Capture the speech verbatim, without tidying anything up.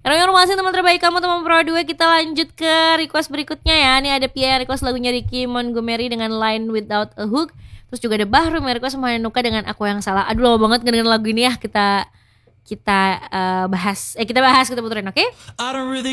Yang masih teman terbaik kamu teman Pro dua. Kita lanjut ke request berikutnya ya. Ini ada Pia request lagunya Ricky Montgomery dengan Line Without a Hook. Terus juga ada Bahrum yang request Mahanuka dengan Aku Yang Salah. Aduh lama banget ngedengerin lagu ini ya. Kita kita uh, bahas eh kita bahas kita puterin, oke? Okay?